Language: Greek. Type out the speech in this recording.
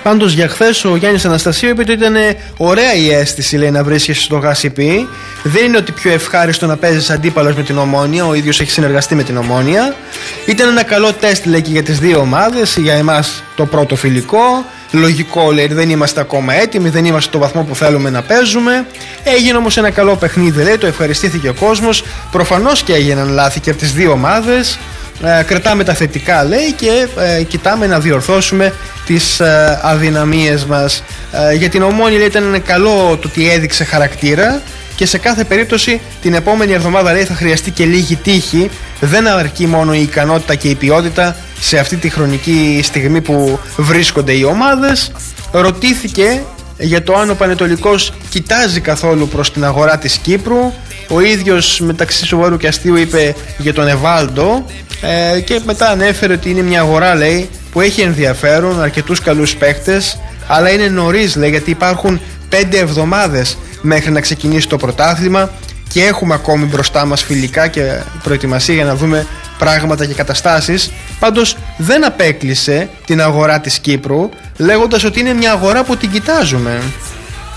Πάντως για χθες ο Γιάννης Αναστασίου είπε ότι ήταν ωραία η αίσθηση, λέει, να βρίσκεσαι στο Γασιπί. Δεν είναι ότι πιο ευχάριστο να παίζεις αντίπαλος με την Ομόνοια, ο ίδιος έχει συνεργαστεί με την Ομόνοια. Ήταν ένα καλό τεστ, λέει, και για τις δύο ομάδες. Για εμάς το πρώτο φιλικό. Λογικό, λέει, δεν είμαστε ακόμα έτοιμοι, δεν είμαστε στο βαθμό που θέλουμε να παίζουμε. Έγινε όμως ένα καλό παιχνίδι, λέει, το ευχαριστήθηκε ο κόσμος. Προφανώς και έγιναν λάθη και από τις δύο ομάδες. Κρατάμε τα θετικά, λέει, και κοιτάμε να διορθώσουμε τις αδυναμίες μας. Για την Ομόνοια, λέει, ήταν καλό το ότι έδειξε χαρακτήρα και σε κάθε περίπτωση την επόμενη εβδομάδα, λέει, θα χρειαστεί και λίγη τύχη. Δεν αρκεί μόνο η ικανότητα και η ποιότητα σε αυτή τη χρονική στιγμή που βρίσκονται οι ομάδες. Ρωτήθηκε για το αν ο Πανετολικός κοιτάζει καθόλου προς την αγορά της Κύπρου. Ο ίδιος μεταξύ σοβαρού και αστείου είπε για τον Εβάλντο και μετά ανέφερε ότι είναι μια αγορά, λέει, που έχει ενδιαφέρον, αρκετούς καλούς παίκτες, αλλά είναι νωρίς, λέει, γιατί υπάρχουν 5 εβδομάδες μέχρι να ξεκινήσει το πρωτάθλημα και έχουμε ακόμη μπροστά μας φιλικά και προετοιμασία για να δούμε πράγματα και καταστάσεις. Πάντως δεν απέκλεισε την αγορά της Κύπρου, λέγοντας ότι είναι μια αγορά που την κοιτάζουμε.